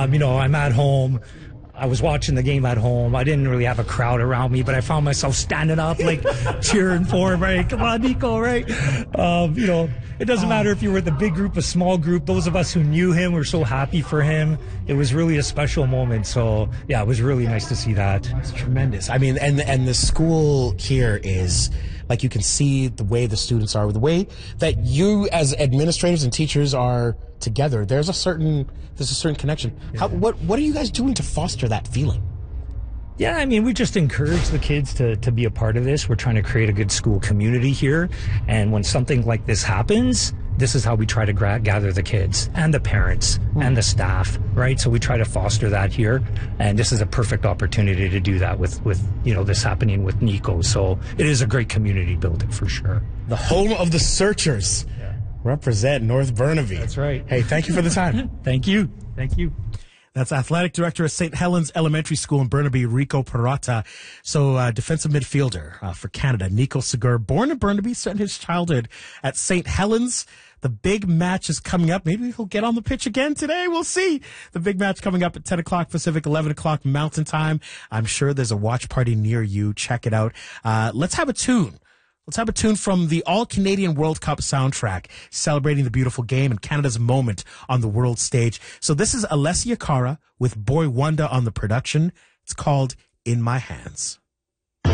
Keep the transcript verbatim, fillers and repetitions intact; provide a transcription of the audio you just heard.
Um, you know, I'm at home. I was watching the game at home. I didn't really have a crowd around me, but I found myself standing up, like cheering for him, right? Come on, Nico, right? Um, you know, it doesn't matter if you were with a big group, a small group. Those of us who knew him were so happy for him. It was really a special moment. So, yeah, it was really nice to see that. It's tremendous. I mean, and and the school here is, like, you can see the way the students are, the way that you as administrators and teachers are together. There's a certain there's a certain connection. Yeah. How, what what are you guys doing to foster that feeling? Yeah, I mean, we just encourage the kids to, to be a part of this. We're trying to create a good school community here. And when something like this happens, this is how we try to gra- gather the kids and the parents mm. and the staff, right? So we try to foster that here. And this is a perfect opportunity to do that with, with you know, this happening with Nico. So it is a great community building for sure. The home of the Searchers. Yeah. Represent North Burnaby. That's right. Hey, thank you for the time. Thank you. Thank you. That's Athletic Director of Saint Helens Elementary School in Burnaby, Rico Perrotta. So, uh, defensive midfielder uh, for Canada, Nico Segura, born in Burnaby, spent his childhood at Saint Helens. The big match is coming up. Maybe he'll get on the pitch again today. We'll see. The big match coming up at ten o'clock Pacific, eleven o'clock Mountain Time. I'm sure there's a watch party near you. Check it out. Uh, let's have a tune. Let's have a tune from the All-Canadian World Cup soundtrack, celebrating the beautiful game and Canada's moment on the world stage. So this is Alessia Cara with Boy Wonder on the production. It's called In My Hands.